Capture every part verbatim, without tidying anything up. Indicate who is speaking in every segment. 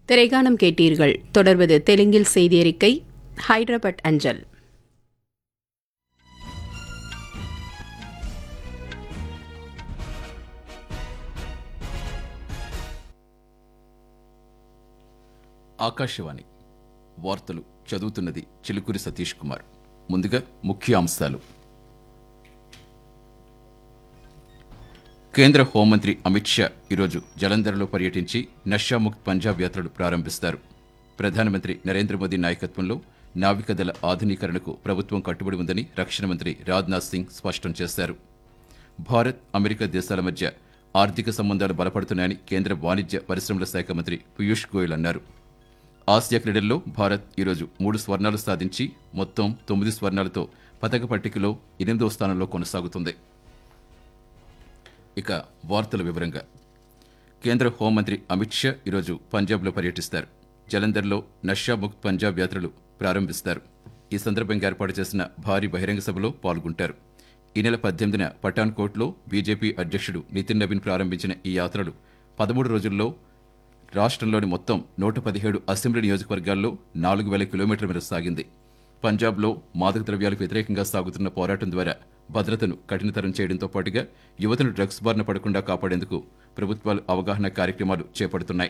Speaker 1: திரைகானம் கேட்டீர்கள். தொடர்வது தெலுங்கில் செய்தியறிக்கை. ஹைதராபாத் அஞ்சல்.
Speaker 2: ఆకాశవాణి వార్తలు చదువుతున్నది చిలుకూరి సతీష్ కుమార్. ముందుగా ముఖ్య అంశాలు. కేంద్ర హోంమంత్రి అమిత్ షా ఈరోజు జలంధర్లో పర్యటించి నషాముక్త్ పంజాబ్ యాత్రను ప్రారంభిస్తారు. ప్రధానమంత్రి నరేంద్ర మోదీ నాయకత్వంలో నావికాదళ ఆధునీకరణకు ప్రభుత్వం కట్టుబడి ఉందని రక్షణ మంత్రి రాజ్నాథ్ సింగ్ స్పష్టం చేశారు. భారత్ అమెరికా దేశాల మధ్య ఆర్థిక సంబంధాలు బలపడుతున్నాయని కేంద్ర వాణిజ్య పరిశ్రమల శాఖ మంత్రి పీయూష్ గోయల్ అన్నారు. ఆసియా క్రీడల్లో భారత్ ఈరోజు మూడు స్వర్ణాలు సాధించి మొత్తం తొమ్మిది స్వర్ణాలతో పతక పట్టికలో ఎనిమిదవ స్థానంలో కొనసాగుతుంది. ఇక వార్తల వివరంగా. కేంద్ర హోంమంత్రి అమిత్ షా ఈరోజు పంజాబ్లో పర్యటిస్తారు. జలంధర్లో నషాముక్త్ పంజాబ్ యాత్రలు ప్రారంభిస్తారు. ఈ సందర్భంగా ఏర్పాటు చేసిన భారీ బహిరంగ సభలో పాల్గొంటారు. ఈ నెల పద్దెనిమిదిన పఠాన్కోట్లో బీజేపీ అధ్యక్షుడు నితిన్ నవీన్ ప్రారంభించిన ఈ యాత్రలు పదమూడు రోజుల్లో రాష్ట్రంలోని మొత్తం నూట పదిహేడు అసెంబ్లీ నియోజకవర్గాల్లో నాలుగు వేల కిలోమీటర్ల మేర సాగింది. పంజాబ్లో మాదక ద్రవ్యాలకు వ్యతిరేకంగా సాగుతున్న పోరాటం ద్వారా భద్రతను కఠినతరం చేయడంతో పాటుగా యువతను డ్రగ్స్ బారిన పడకుండా కాపాడేందుకు ప్రభుత్వాలు అవగాహన కార్యక్రమాలు చేపడుతున్నాయి.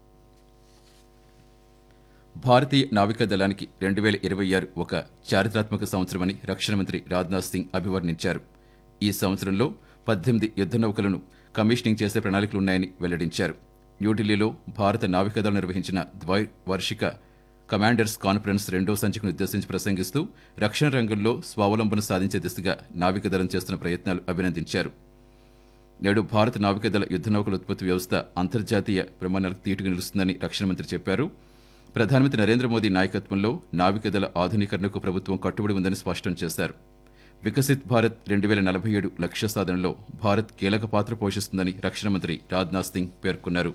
Speaker 2: భారతీయ నావికా దళానికి రెండు వేల ఇరవై ఆరు ఒక చారిత్రాత్మక సంవత్సరమని రక్షణ మంత్రి రాజ్నాథ్ సింగ్ అభివర్ణించారు. ఈ సంవత్సరంలో పద్దెనిమిది యుద్ధ నౌకలను కమిషనింగ్ చేసే ప్రణాళికలున్నాయని వెల్లడించారు. న్యూఢిల్లీలో భారత నావికాదళం నిర్వహించిన ద్వైవార్షిక కమాండర్స్ కాన్ఫరెన్స్ రెండో సంచికను ఉద్దేశించి ప్రసంగిస్తూ రక్షణ రంగంలో స్వావలంబన సాధించే దిశగా నావికాదళం చేస్తున్న ప్రయత్నాలు అభినందించారు. నేడు భారత నావికాదళ యుద్ధ నౌకల ఉత్పత్తి వ్యవస్థ అంతర్జాతీయ ప్రమాణాలకు తీటుగా నిలుస్తుందని రక్షణ మంత్రి చెప్పారు. ప్రధానమంత్రి నరేంద్ర మోదీ నాయకత్వంలో నావికాదళ ఆధునీకరణకు ప్రభుత్వం కట్టుబడి ఉందని స్పష్టం చేశారు. వికసిత్ భారత్ రెండు వేల నలభై ఏడు లక్ష్య సాధనలో భారత్ కీలక పాత్ర పోషిస్తుందని రక్షణ మంత్రి రాజ్నాథ్ సింగ్ పేర్కొన్నారు.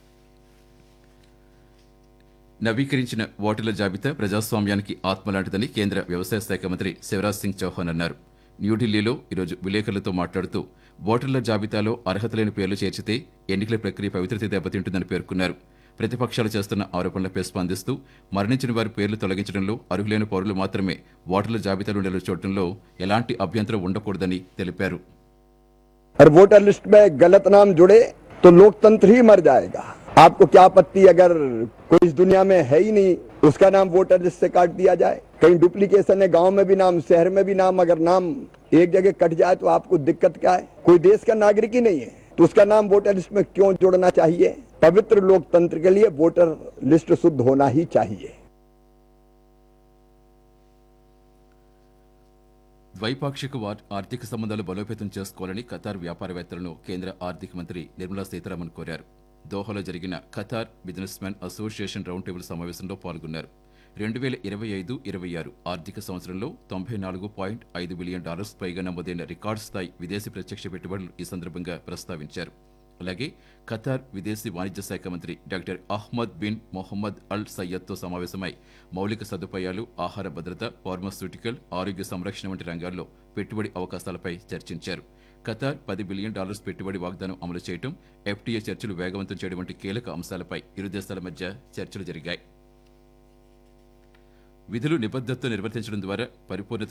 Speaker 2: నవీకరించిన ఓటర్ల జాబితా ప్రజాస్వామ్యానికి ఆత్మలాంటిదని కేంద్ర వ్యవసాయ శాఖ మంత్రి శివరాజ్ సింగ్ చౌహాన్ అన్నారు. న్యూఢిల్లీలో ఈరోజు విలేకరులతో మాట్లాడుతూ ఓటర్ల జాబితాలో అర్హత లేని పేర్లు చేర్చితే ఎన్నికల ప్రక్రియ పవిత్రత దెబ్బతింటుందని పేర్కొన్నారు. ప్రతిపక్షాలు చేస్తున్న ఆరోపణలపై స్పందిస్తూ మరణించిన వారి పేర్లు తొలగించడంలో అర్హులైన పౌరులు మాత్రమే ఓటర్ల జాబితాలో నిల్వ చూడటంలో ఎలాంటి అభ్యంతరం ఉండకూడదని తెలిపారు.
Speaker 3: वोटर लिस्ट में गलत नाम जुड़े तो लोकतंत्र ही मर जाएगा. आपको क्या आपत्ति अगर कोई इस दुनिया में है ही नहीं उसका नाम वोटर लिस्ट से काट दिया जाए? कहीं डुप्लीकेशन है, गांव में भी नाम, शहर में भी नाम, अगर नाम एक जगह कट जाए तो आपको दिक्कत क्या है? कोई देश का नागरिक ही नहीं है तो उसका नाम वोटर लिस्ट में क्यों जोड़ना चाहिए? पवित्र लोकतंत्र के लिए वोटर लिस्ट शुद्ध होना ही चाहिए.
Speaker 2: ద్వైపాక్షిక ఆర్థిక సంబంధాలు బలోపేతం చేసుకోవాలని ఖతార్ వ్యాపారవేత్తలను కేంద్ర ఆర్థిక మంత్రి నిర్మలా సీతారామన్ కోరారు. దోహాలో జరిగిన Qatar business man association round table సమావేశంలో పాల్గొన్నారు. రెండు వేల ఇరవై ఐదు ఇరవై ఆరు ఆర్థిక సంవత్సరంలో తొంభై నాలుగు పాయింట్ ఐదు బిలియన్ డాలర్స్ పైగా నమోదైన రికార్డు స్థాయి విదేశీ ప్రత్యక్ష పెట్టుబడులు ఈ సందర్భంగా ప్రస్తావించారు. అలాగే ఖతార్ విదేశీ వాణిజ్య శాఖ మంత్రి డాక్టర్ అహ్మద్ బిన్ మొహమ్మద్ అల్ సయ్యద్తో సమావేశమై మౌలిక సదుపాయాలు, ఆహార భద్రత, ఫార్మాస్యూటికల్, ఆరోగ్య సంరక్షణ వంటి రంగాల్లో పెట్టుబడి అవకాశాలపై చర్చించారు. ఖతార్ పది బిలియన్ డాలర్స్ పెట్టుబడి వాగ్దానం అమలు చేయడం, ఎఫ్టీఏ చర్చలు వేగవంతం చేయడం వంటి కీలక అంశాలపై ఇరు దేశాల మధ్య చర్చలు జరిగాయి. విధులు నిబద్ధతతో నిర్వర్తించడం ద్వారా పరిపూర్ణత